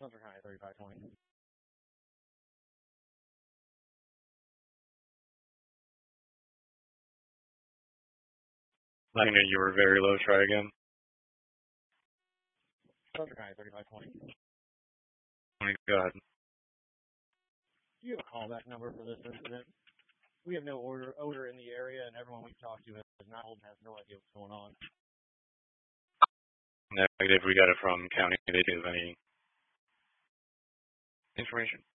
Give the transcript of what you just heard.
Sumter County 3520. I knew you were very low. Try again. Sumter County 3520. Go ahead. Do you have a callback number for this incident? We have no odor in the area, and everyone we've talked to has no idea what's going on. Negative. We got it from county. They do have any information?